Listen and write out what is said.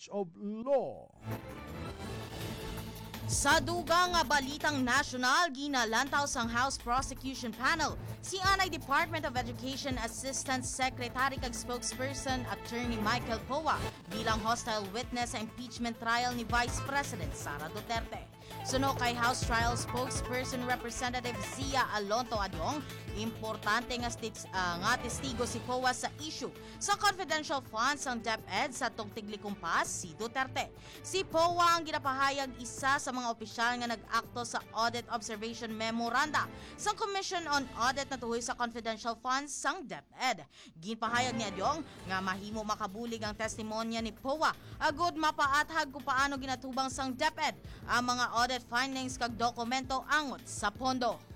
knowledge of law. Sa dugang nga balitang nasyonal, ginalantaw sang House Prosecution Panel si Anay Department of Education Assistant Secretary kag spokesperson Attorney Michael Poa bilang hostile witness sa impeachment trial ni Vice President Sara Duterte. Suno kay House Trial Spokesperson Representative Zia Alonto Adyong, importante nga testigo si Poa sa issue sa confidential funds ng DepEd sa tugtiglikumpas si Duterte. Si Poa ang ginapahayag isa sa mga opisyal nga nag-akto sa Audit Observation Memoranda sa Commission on Audit na tuhoy sa confidential funds sang DepEd. Ginpahayag ni Adyong nga mahimo makabulig ang testimonya ni Poa agud mapaathag kung paano ginatubang sang DepEd ang mga audit findings kag dokumento angot sa pondo.